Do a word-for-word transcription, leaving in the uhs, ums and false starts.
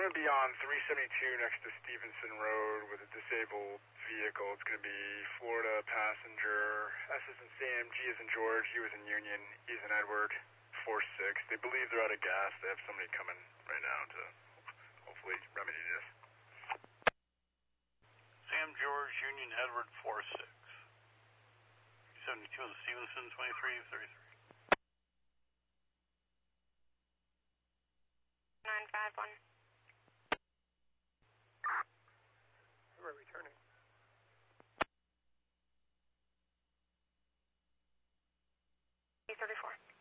going to be on three seventy-two next to Stevenson Road with a disabled vehicle. It's going to be Florida passenger. S is in Sam, G is in George, U is in Union, E is in Edward, four six. They believe they're out of gas. They have somebody coming right now to hopefully remedy this. Sam, George, Union, Edward, four six. seventy-two on Stevenson, twenty-three thirty-three. nine five one. We're returning. eight thirty-four.